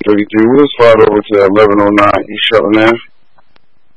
1133. We'll slide over to 1109 East Shelton Ave.